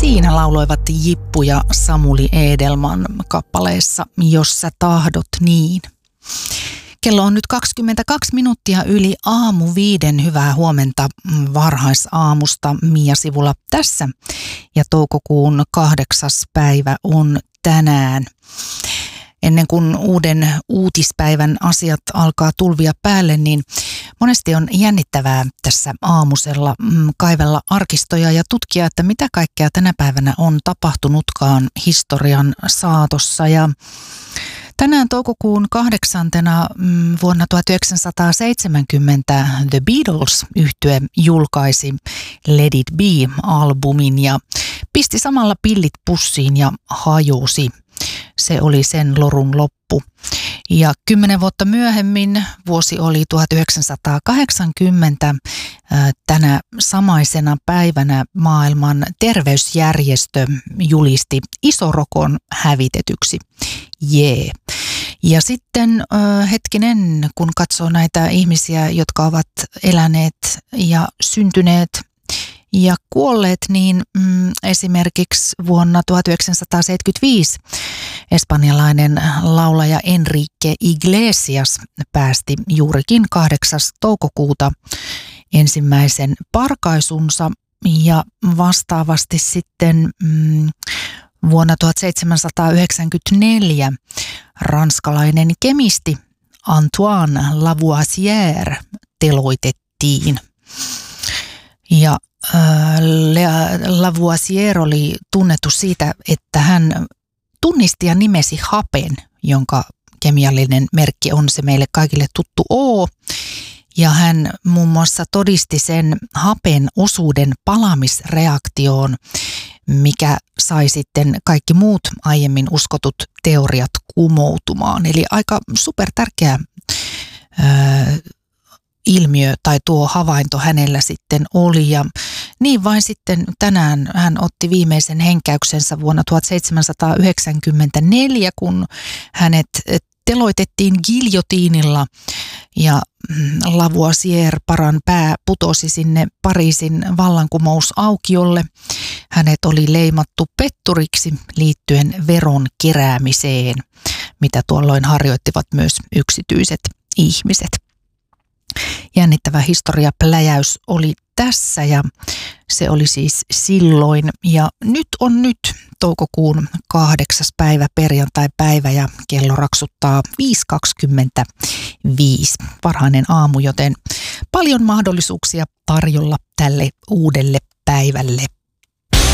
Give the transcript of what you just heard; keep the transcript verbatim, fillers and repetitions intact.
Siinä lauloivat Jippu ja Samuli Edelman kappaleessa Jos sä tahdot niin. Kello on nyt kaksikymmentäkaksi minuuttia yli aamu viiden. Hyvää huomenta varhaisaamusta. Mia Sivula tässä ja toukokuun kahdeksas päivä on tänään. Ennen kuin uuden uutispäivän asiat alkaa tulvia päälle, niin monesti on jännittävää tässä aamusella kaivella arkistoja ja tutkia, että mitä kaikkea tänä päivänä on tapahtunutkaan historian saatossa. Ja tänään toukokuun kahdeksantena vuonna tuhatyhdeksänsataaseitsemänkymmentä The Beatles-yhtye julkaisi Let It Be-albumin ja pisti samalla pillit pussiin ja hajosi. Se oli sen lorun loppu. Ja kymmenen vuotta myöhemmin, vuosi oli tuhatyhdeksänsataakahdeksankymmentä, tänä samaisena päivänä maailman terveysjärjestö julisti isorokon hävitetyksi. Jee. Ja sitten hetkinen, kun katsoo näitä ihmisiä, jotka ovat eläneet ja syntyneet ja kuolleet, niin mm, esimerkiksi vuonna tuhatyhdeksänsataaseitsemänkymmentäviisi espanjalainen laulaja Enrique Iglesias päästi juurikin kahdeksas toukokuuta ensimmäisen parkaisunsa ja vastaavasti sitten mm, vuonna tuhatseitsemänsataayhdeksänkymmentäneljä ranskalainen kemisti Antoine Lavoisier teloitettiin. Ja äh, Lavoisier oli tunnettu siitä, että hän tunnisti ja nimesi hapen, jonka kemiallinen merkki on se meille kaikille tuttu O. Ja hän muun muassa todisti sen hapen osuuden palamisreaktioon, mikä sai sitten kaikki muut aiemmin uskotut teoriat kumoutumaan. Eli aika super tärkeä äh, ilmiö tai tuo havainto hänellä sitten oli. Ja niin vain sitten tänään hän otti viimeisen henkäyksensä vuonna tuhatseitsemänsataayhdeksänkymmentäneljä, kun hänet teloitettiin giljotiinilla ja Lavoisier paran pää putosi sinne Pariisin vallankumousaukiolle. Hänet oli leimattu petturiksi liittyen veron keräämiseen, mitä tuolloin harjoittivat myös yksityiset ihmiset. Jännittävä historiapläjäys oli tässä ja se oli siis silloin. Ja nyt on nyt toukokuun kahdeksas päivä, perjantai-päivä ja kello raksuttaa viisi kaksikymmentäviisi. Varhainen aamu, joten paljon mahdollisuuksia tarjolla tälle uudelle päivälle.